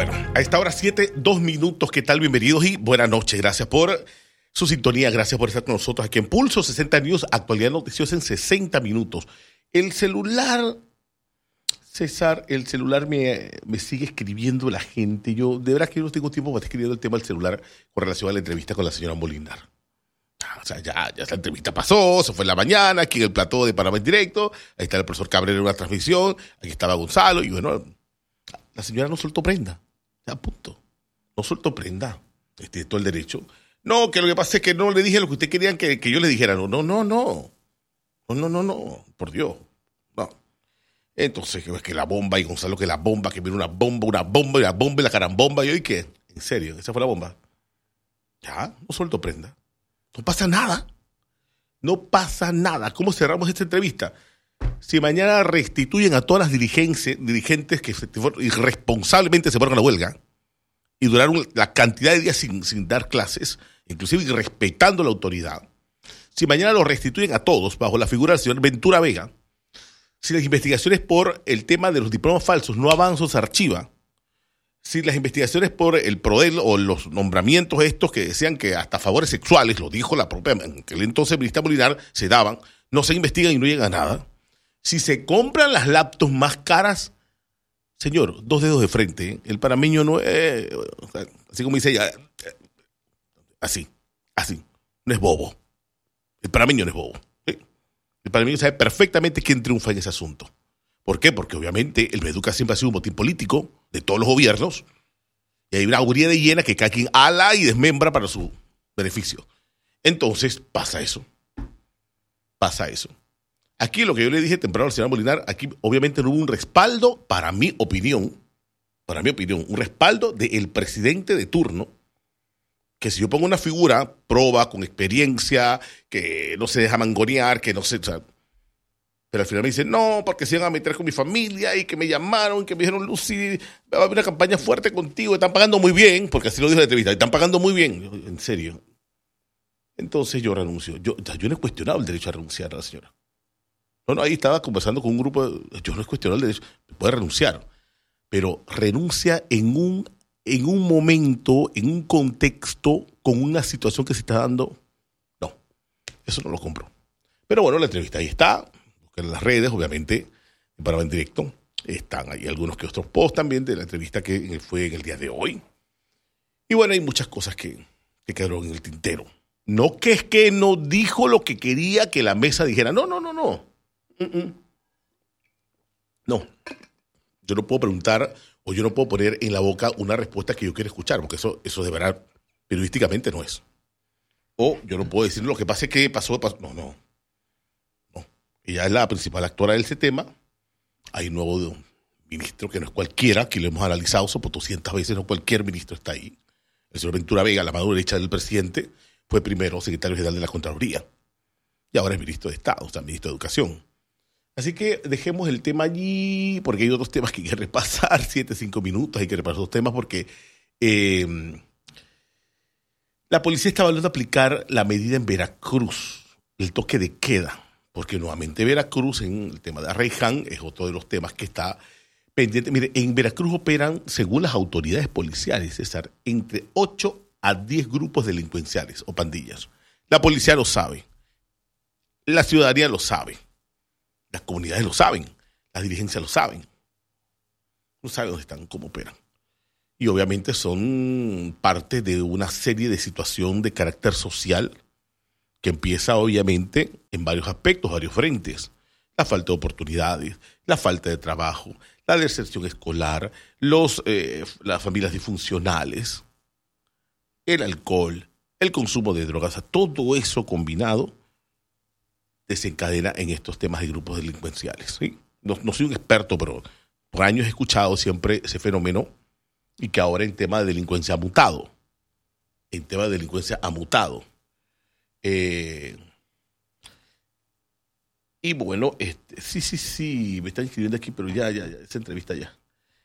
Bueno, a esta hora 7:02. ¿Qué tal? Bienvenidos y buenas noches. Gracias por su sintonía, gracias por estar con nosotros aquí en Pulso 60 News, actualidad noticiosa en 60 minutos. El celular, César, me sigue escribiendo la gente. Yo, de verdad que yo no tengo tiempo para estar escribiendo el tema del celular con relación a la entrevista con la señora Molinar. O sea, ya esa entrevista pasó, se fue en la mañana, aquí en el plató de Panamá en directo, ahí está el profesor Cabrera en una transmisión, aquí estaba Gonzalo, y bueno, la señora no soltó prenda, a punto, no soltó prenda, todo el derecho. No, que lo que pasa es que no le dije lo que ustedes querían que yo le dijera, no, por Dios, no. Entonces, es que la bomba, y Gonzalo que la bomba, que viene una bomba, y la carambomba, y yo, ¿y qué? ¿En serio? ¿Esa fue la bomba? Ya, no soltó prenda. No pasa nada. No pasa nada. ¿Cómo cerramos esta entrevista? Si mañana restituyen a todas las dirigentes que irresponsablemente se fueron a la huelga y duraron la cantidad de días sin dar clases, inclusive respetando la autoridad, si mañana los restituyen a todos bajo la figura del señor Ventura Vega, si las investigaciones por el tema de los diplomas falsos no avanzan, se archiva, si las investigaciones por el PRODEL o los nombramientos estos que decían que hasta favores sexuales, lo dijo la propia, en aquel entonces ministra Molinar, se daban, no se investigan y no llega a nada. Si se compran las laptops más caras, señor, 2 dedos de frente, ¿eh? El panameño no es, así como dice ella, así, no es bobo. El panameño no es bobo. ¿Sí? El panameño sabe perfectamente quién triunfa en ese asunto. ¿Por qué? Porque obviamente el Meduca siempre ha sido un botín político de todos los gobiernos y hay una auguría de hiena que cada quien ala y desmembra para su beneficio. Entonces pasa eso. Aquí lo que yo le dije temprano al señor Molinar, aquí obviamente no hubo un respaldo, para mi opinión, un respaldo del presidente de turno, que si yo pongo una figura proba, con experiencia, que no se deja mangonear, que no se... O sea, pero al final me dicen, no, porque se iban a meter con mi familia y que me llamaron y que me dijeron, Lucy, va a haber una campaña fuerte contigo, están pagando muy bien, porque así lo dijo en la entrevista, están pagando muy bien. Yo, ¿en serio? Entonces yo renuncio. Yo no he cuestionado el derecho a renunciar a la señora. No, ahí estaba conversando con un grupo, yo no he cuestionado el derecho, puede renunciar, pero renuncia en un momento, en un contexto, con una situación que se está dando. No, eso no lo compro. Pero bueno, la entrevista ahí está. En las redes, obviamente, en Panamá en directo, están ahí algunos que otros posts también de la entrevista que fue en el día de hoy. Y bueno, hay muchas cosas que quedaron en el tintero. No que es que no dijo lo que quería que la mesa dijera. No. No. Yo no puedo preguntar o yo no puedo poner en la boca una respuesta que yo quiero escuchar, porque eso de verdad periodísticamente no es. O yo no puedo decir lo que pase que pasó. No. Ella es la principal actora de ese tema. Hay un nuevo ministro que no es cualquiera, que lo hemos analizado 200 veces, no cualquier ministro está ahí. El señor Ventura Vega, la mano derecha del presidente, fue primero secretario general de la Contraloría. Y ahora es ministro de Estado, o sea, ministro de Educación. Así que dejemos el tema allí, porque hay otros temas que hay que repasar, 5 minutos, hay que repasar dos temas, porque la policía está evaluando aplicar la medida en Veracruz, el toque de queda. Porque nuevamente Veracruz, en el tema de Arraiján, es otro de los temas que está pendiente. Mire, en Veracruz operan, según las autoridades policiales, César, entre 8 a 10 grupos delincuenciales o pandillas. La policía lo sabe, la ciudadanía lo sabe, las comunidades lo saben, las dirigencias lo saben. No saben dónde están, cómo operan. Y obviamente son parte de una serie de situaciones de carácter social que empieza obviamente en varios aspectos, varios frentes. La falta de oportunidades, la falta de trabajo, la deserción escolar, las familias disfuncionales, el alcohol, el consumo de drogas, todo eso combinado desencadena en estos temas de grupos delincuenciales. ¿Sí? No soy un experto, pero por años he escuchado siempre ese fenómeno y que ahora en tema de delincuencia ha mutado. Y bueno, sí, me están escribiendo aquí, pero ya, esa entrevista ya.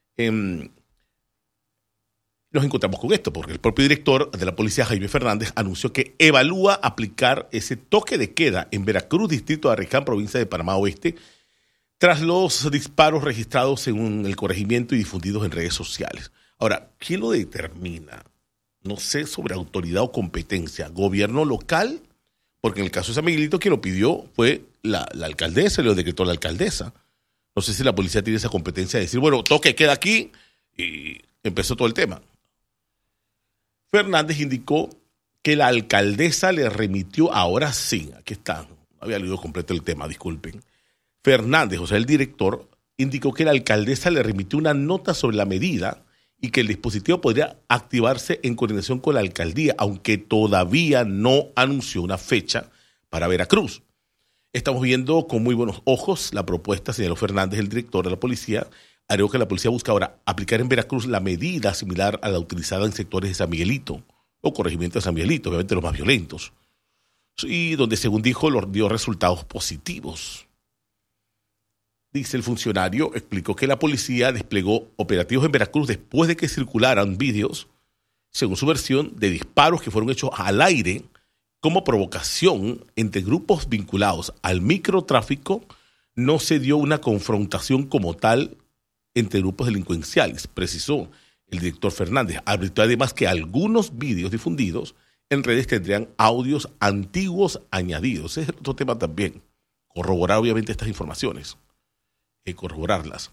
Nos encontramos con esto, porque el propio director de la policía, Jaime Fernández, anunció que evalúa aplicar ese toque de queda en Veracruz, distrito de Arraiján, provincia de Panamá Oeste, tras los disparos registrados en el corregimiento y difundidos en redes sociales. Ahora, ¿quién lo determina? No sé, sobre autoridad o competencia. ¿Gobierno local? Porque en el caso de San Miguelito, quien lo pidió fue la alcaldesa, lo decretó la alcaldesa. No sé si la policía tiene esa competencia de decir, bueno, toque queda aquí, y empezó todo el tema. Fernández indicó que la alcaldesa le remitió, ahora sí, aquí está, no había leído completo el tema, disculpen. Fernández, o sea, el director, indicó que la alcaldesa le remitió una nota sobre la medida y que el dispositivo podría activarse en coordinación con la alcaldía, aunque todavía no anunció una fecha para Veracruz. Estamos viendo con muy buenos ojos la propuesta, señaló Fernández, el director de la policía. Agregó que la policía busca ahora aplicar en Veracruz la medida similar a la utilizada en sectores de San Miguelito o corregimiento de San Miguelito, obviamente los más violentos, y donde, según dijo, dio resultados positivos. Dice el funcionario, explicó que la policía desplegó operativos en Veracruz después de que circularan vídeos, según su versión, de disparos que fueron hechos al aire como provocación entre grupos vinculados al microtráfico. No se dio una confrontación como tal entre grupos delincuenciales, precisó el director Fernández. Advirtió además que algunos vídeos difundidos en redes tendrían audios antiguos añadidos. Ese es otro tema también. Corroborar obviamente estas informaciones. Corroborarlas.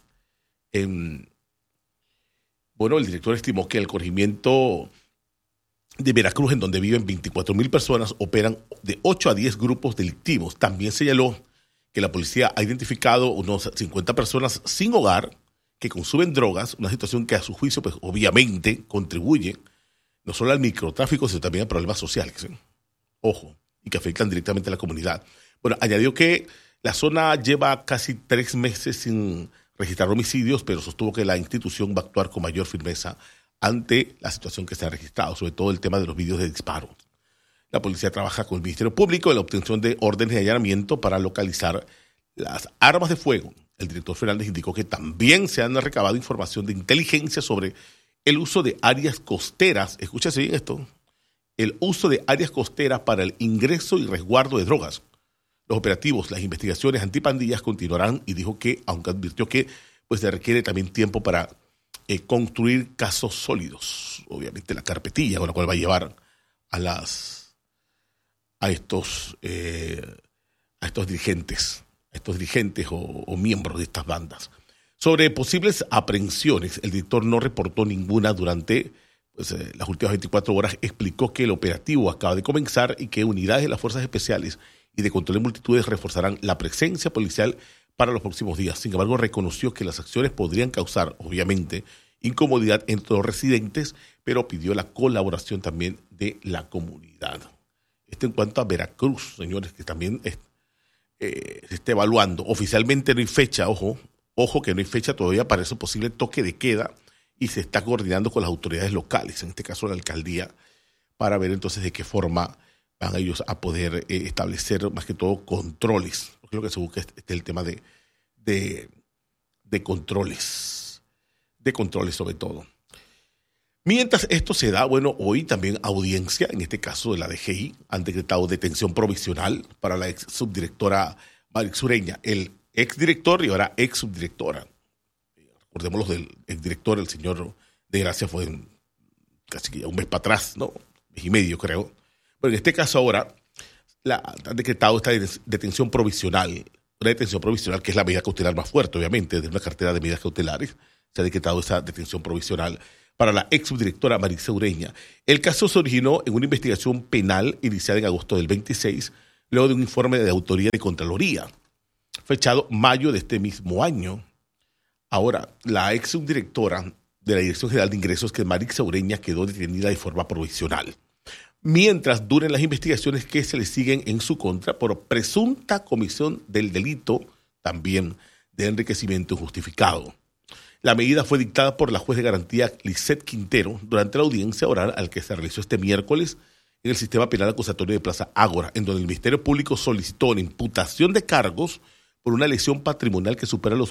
Bueno, el director estimó que el corregimiento de Veracruz, en donde viven 24,000 personas, operan de 8 a 10 grupos delictivos. También señaló que la policía ha identificado unos 50 personas sin hogar que consumen drogas, una situación que a su juicio, pues obviamente, contribuye no solo al microtráfico, sino también a problemas sociales. Ojo, y que afectan directamente a la comunidad. Bueno, añadió que la zona lleva casi 3 meses sin registrar homicidios, pero sostuvo que la institución va a actuar con mayor firmeza ante la situación que se ha registrado, sobre todo el tema de los vídeos de disparo. La policía trabaja con el Ministerio Público en la obtención de órdenes de allanamiento para localizar las armas de fuego. El director Fernández indicó que también se han recabado información de inteligencia sobre el uso de áreas costeras. Escúchese bien esto. El uso de áreas costeras para el ingreso y resguardo de drogas. Los operativos, las investigaciones antipandillas continuarán, y dijo que, aunque advirtió que pues se requiere también tiempo para construir casos sólidos. Obviamente la carpetilla con la cual va a llevar a estos dirigentes o miembros de estas bandas. Sobre posibles aprehensiones, el director no reportó ninguna durante las últimas 24 horas. Explicó que el operativo acaba de comenzar y que unidades de las fuerzas especiales y de control de multitudes reforzarán la presencia policial para los próximos días. Sin embargo, reconoció que las acciones podrían causar, obviamente, incomodidad entre los residentes, pero pidió la colaboración también de la comunidad. Esto en cuanto a Veracruz, señores, que también se está evaluando. Oficialmente no hay fecha, ojo que no hay fecha todavía para ese posible toque de queda, y se está coordinando con las autoridades locales, en este caso la alcaldía, para ver entonces de qué forma van ellos a poder establecer más que todo controles, porque lo que se busca es el tema de controles sobre todo. Mientras esto se da, bueno, hoy también audiencia, en este caso de la DGI, han decretado detención provisional para la ex subdirectora Marix Ureña, el exdirector y ahora ex subdirectora. Recordémoslo del exdirector, el señor de Gracia, fue casi que un mes para atrás, ¿no? Mes y medio, creo. Pero en este caso ahora han decretado esta detención provisional, una detención provisional que es la medida cautelar más fuerte, obviamente, de una cartera de medidas cautelares. Se ha decretado esa detención provisional para la ex subdirectora Marix Ureña. El caso se originó en una investigación penal iniciada en agosto del 26, luego de un informe de autoría de Contraloría, fechado mayo de este mismo año. Ahora, la ex subdirectora de la Dirección General de Ingresos, que es Marix Ureña, quedó detenida de forma provisional, mientras duren las investigaciones que se le siguen en su contra por presunta comisión del delito, también de enriquecimiento injustificado. La medida fue dictada por la juez de garantía Lisette Quintero durante la audiencia oral al que se realizó este miércoles en el sistema penal acusatorio de Plaza Ágora, en donde el Ministerio Público solicitó una imputación de cargos por una lesión patrimonial que supera los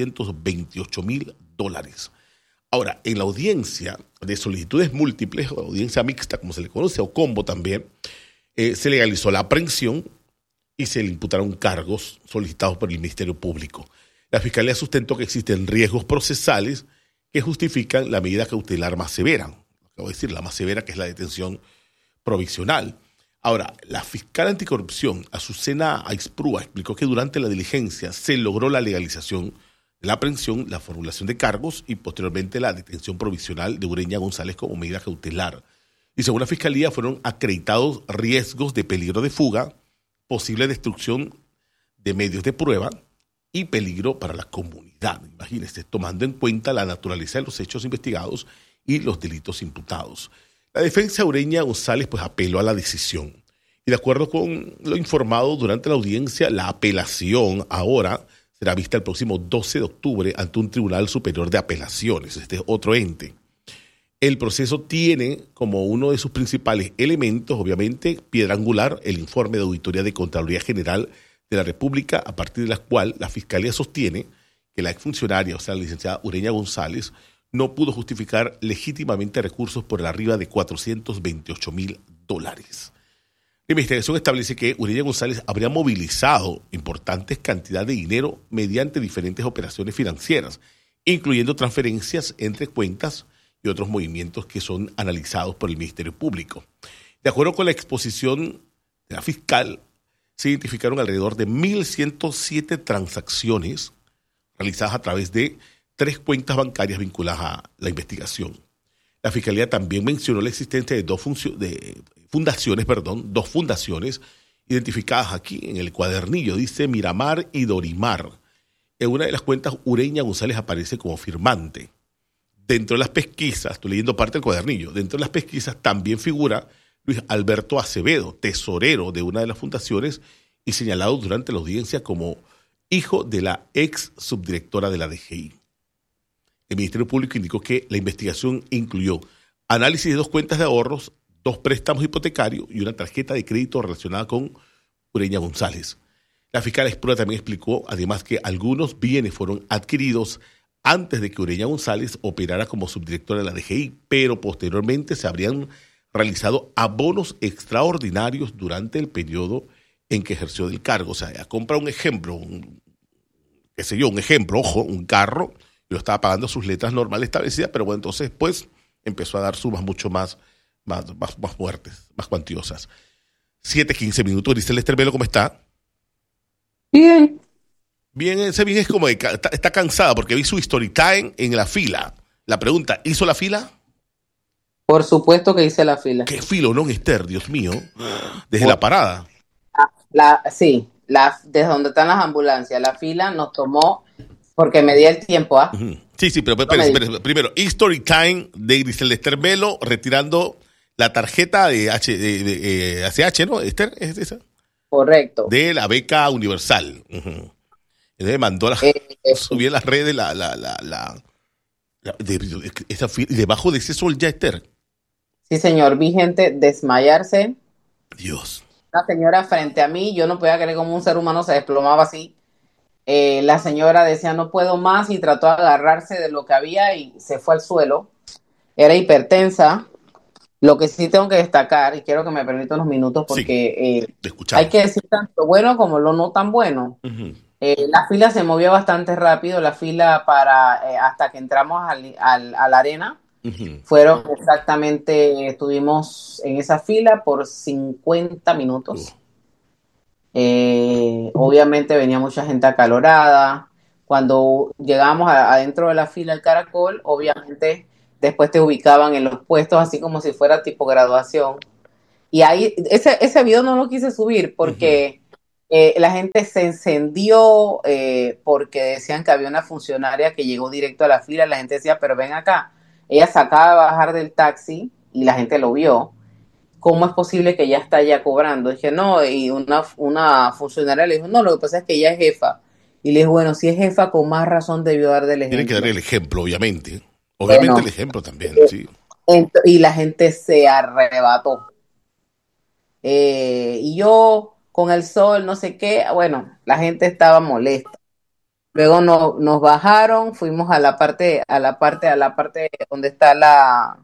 $428,000. Ahora, en la audiencia de solicitudes múltiples, o audiencia mixta, como se le conoce, o combo también, se legalizó la aprehensión y se le imputaron cargos solicitados por el Ministerio Público. La Fiscalía sustentó que existen riesgos procesales que justifican la medida cautelar más severa. Acabo de decir, la más severa, que es la detención provisional. Ahora, la fiscal anticorrupción, Azucena Aizprúa, explicó que durante la diligencia se logró la legalización de la aprehensión, la formulación de cargos y posteriormente la detención provisional de Ureña González como medida cautelar. Y según la fiscalía fueron acreditados riesgos de peligro de fuga, posible destrucción de medios de prueba y peligro para la comunidad. Imagínense, tomando en cuenta la naturaleza de los hechos investigados y los delitos imputados. La defensa de Ureña González pues apeló a la decisión. Y de acuerdo con lo informado durante la audiencia, la apelación ahora será vista el próximo 12 de octubre ante un Tribunal Superior de Apelaciones, este es otro ente. El proceso tiene como uno de sus principales elementos, obviamente, piedra angular, el informe de auditoría de Contraloría General de la República, a partir de la cual la Fiscalía sostiene que la exfuncionaria, o sea, la licenciada Ureña González, no pudo justificar legítimamente recursos por el arriba de $428,000. La investigación establece que Ureña González habría movilizado importantes cantidades de dinero mediante diferentes operaciones financieras, incluyendo transferencias entre cuentas y otros movimientos que son analizados por el Ministerio Público. De acuerdo con la exposición de la fiscal, se identificaron alrededor de 1.107 transacciones realizadas a través de 3 cuentas bancarias vinculadas a la investigación. La Fiscalía también mencionó la existencia de dos fundaciones identificadas aquí en el cuadernillo, dice Miramar y Dorimar. En una de las cuentas, Ureña González aparece como firmante. Dentro de las pesquisas, estoy leyendo parte del cuadernillo, dentro de las pesquisas también figura Luis Alberto Acevedo, tesorero de una de las fundaciones y señalado durante la audiencia como hijo de la ex subdirectora de la DGI. El Ministerio Público indicó que la investigación incluyó análisis de 2 cuentas de ahorros, 2 préstamos hipotecarios y una tarjeta de crédito relacionada con Ureña González. La fiscal Aizprúa también explicó, además, que algunos bienes fueron adquiridos antes de que Ureña González operara como subdirectora de la DGI, pero posteriormente se habrían realizado abonos extraordinarios durante el periodo en que ejerció del cargo. O sea, ella compra un ejemplo, un carro, y lo estaba pagando sus letras normales establecidas, pero bueno, entonces después empezó a dar sumas mucho más fuertes, más cuantiosas. 7:15 minutos. Grisel Esterbelo, ¿cómo está? Bien. Bien, ese bien es como de, está cansada porque vi su story time en la fila. La pregunta, ¿hizo la fila? Por supuesto que hice la fila. ¿Qué filo, no, Esther? Dios mío. Desde la parada. Sí, desde donde están las ambulancias. La fila nos tomó, porque me di el tiempo, ¿ah? Uh-huh. Sí, pero espérese. Primero, story time de Grisel Esterbelo retirando la tarjeta de ACH, ¿no, Esther? ¿Es esa? Correcto. De la beca universal. Uh-huh. Entonces mandó subí en las redes debajo de ese sol ya, Esther. Sí, señor, vi gente desmayarse. Dios. La señora frente a mí, yo no podía creer cómo un ser humano se desplomaba así. La señora decía, no puedo más, y trató de agarrarse de lo que había y se fue al suelo. Era hipertensa. Lo que sí tengo que destacar, y quiero que me permita unos minutos, porque hay que decir tanto bueno como lo no tan bueno. Uh-huh. La fila se movió bastante rápido, la fila hasta que entramos a la arena. Uh-huh. Fueron estuvimos en esa fila por 50 minutos. Obviamente venía mucha gente acalorada. Cuando llegamos adentro de la fila del Caracol, obviamente después te ubicaban en los puestos así como si fuera tipo graduación. Y ahí, ese video no lo quise subir porque la gente se encendió porque decían que había una funcionaria que llegó directo a la fila. La gente decía, pero ven acá. Ella se acaba de bajar del taxi y la gente lo vio. ¿Cómo es posible que ella está ya cobrando? Dije, no, y una funcionaria le dijo, no, lo que pasa es que ella es jefa. Y le dijo, bueno, si es jefa, con más razón debió dar del ejemplo. Tiene que dar el ejemplo, obviamente. Obviamente bueno, el ejemplo también, sí. Y la gente se arrebató. Y yo, con el sol, no sé qué, bueno, la gente estaba molesta. Luego nos bajaron, fuimos a la parte donde está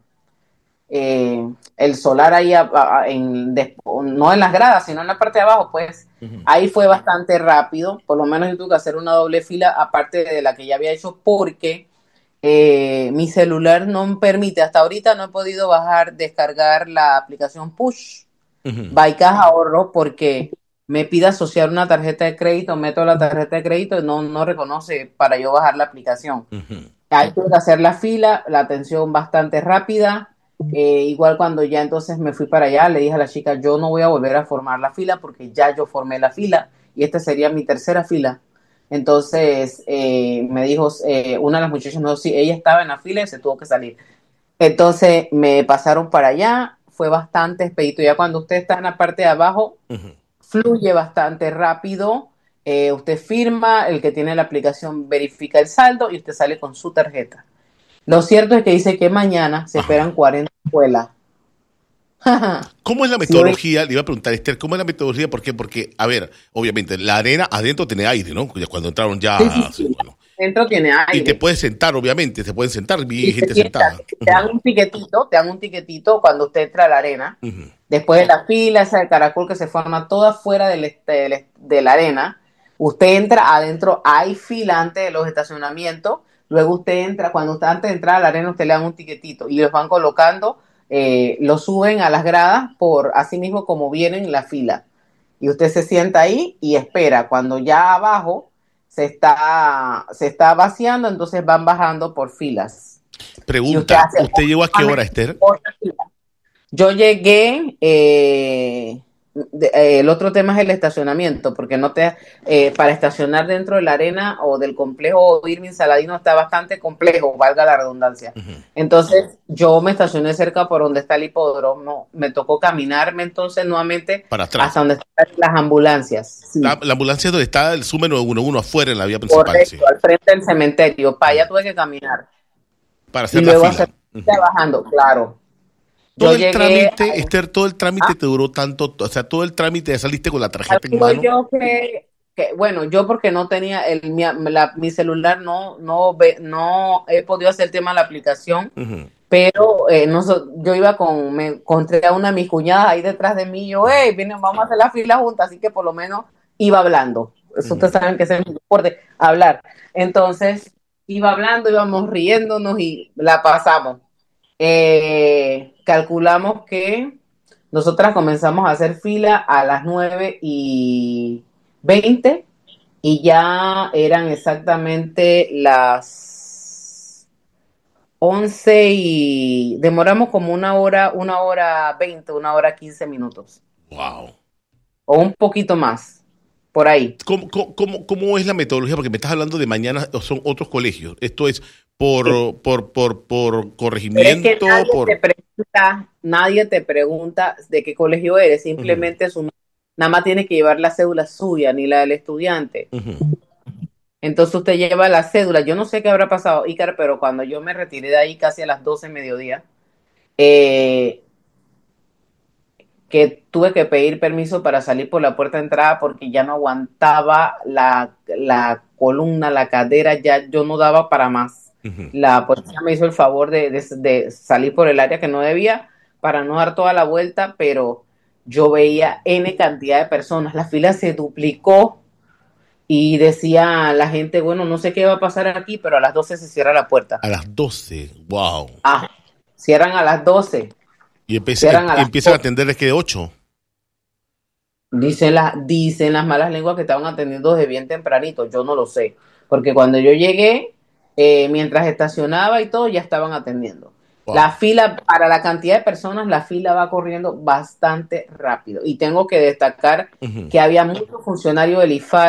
el solar ahí, no en las gradas, sino en la parte de abajo, pues. Uh-huh. Ahí fue bastante rápido, por lo menos yo tuve que hacer una doble fila, aparte de la que ya había hecho, porque mi celular no me permite, hasta ahorita no he podido descargar la aplicación Push by Caja Ahorro porque me pide asociar una tarjeta de crédito, meto la tarjeta de crédito y no reconoce para yo bajar la aplicación. Hay que hacer la fila, la atención bastante rápida. Igual cuando ya entonces me fui para allá, le dije a la chica, yo no voy a volver a formar la fila porque ya yo formé la fila y esta sería mi tercera fila. Entonces me dijo, una de las muchachas me dijo, sí, ella estaba en la fila y se tuvo que salir. Entonces me pasaron para allá, fue bastante expedito. Ya cuando usted está en la parte de abajo, fluye bastante rápido. Usted firma, el que tiene la aplicación verifica el saldo y usted sale con su tarjeta. Lo cierto es que dice que mañana se esperan 40 escuelas. ¿Cómo es la metodología? Le iba a preguntar, Esther, ¿cómo es la metodología? ¿Por qué? Porque, a ver, obviamente, la arena adentro tiene aire, ¿no? Cuando entraron ya... Sí. Bueno. Dentro tiene aire. Y te puedes sentar, obviamente, se pueden sentar, vi gente sentada. Te dan un tiquetito cuando usted entra a la arena. Después de la fila, esa de caracol que se forma toda fuera de la arena. Usted entra adentro, hay fila antes de los estacionamientos. Luego usted entra, antes de entrar a la arena, usted le dan un tiquetito y los van colocando, lo suben a las gradas por así mismo como vienen la fila. Y usted se sienta ahí y espera. Cuando ya abajo se está vaciando, entonces van bajando por filas. Pregunta, ¿usted llegó a qué hora, Esther? Yo llegué, el otro tema es el estacionamiento, porque para estacionar dentro de la arena o del complejo Irving Saladino está bastante complejo, valga la redundancia. Entonces yo me estacioné cerca por donde está el hipódromo, me tocó caminarme entonces nuevamente para atrás, hasta donde están las ambulancias. Sí. La ambulancia es donde está el SUME 911 afuera en la vía principal. Correcto, sí. Al frente del cementerio, para allá tuve que caminar. Para hacer y la luego fila. Bajando, claro. Todo el trámite, Esther, todo el trámite te duró tanto, o sea, todo el trámite ya saliste con la tarjeta en mano. Yo bueno, yo porque no tenía mi celular, no he podido hacer el tema de la aplicación, pero yo me encontré a una de mis cuñadas ahí detrás de mí, vamos a hacer la fila juntas, así que por lo menos iba hablando. Eso ustedes saben que ese es mi deporte, hablar. Entonces, iba hablando, íbamos riéndonos y la pasamos. Calculamos que nosotras comenzamos a hacer fila a las 9:20 y ya eran exactamente las 11 y demoramos como una hora 20, 1 hora 15 minutos. Wow. O un poquito más, por ahí. ¿Cómo es la metodología? Porque me estás hablando de mañana, son otros colegios. Esto es por corregimiento. Es que nadie te pregunta de qué colegio eres, simplemente nada más tiene que llevar la cédula suya, ni la del estudiante. Entonces usted lleva la cédula. Yo no sé qué habrá pasado, Ícar, pero cuando yo me retiré de ahí casi a las 12 mediodía, que tuve que pedir permiso para salir por la puerta de entrada porque ya no aguantaba la columna, la cadera, ya yo no daba para más. La policía me hizo el favor de salir por el área que no debía para no dar toda la vuelta, pero yo veía N cantidad de personas, la fila se duplicó y decía la gente, bueno, no sé qué va a pasar aquí, pero a las 12 se cierra la puerta. A las 12, wow. Cierran a las 12. Y empiezan a atenderles que de 8. Dicen las malas lenguas que estaban atendiendo desde bien tempranito, yo no lo sé, porque cuando yo llegué, mientras estacionaba y todo, ya estaban atendiendo. Wow. La fila, para la cantidad de personas, la fila va corriendo bastante rápido. Y tengo que destacar que había muchos funcionarios del IFAR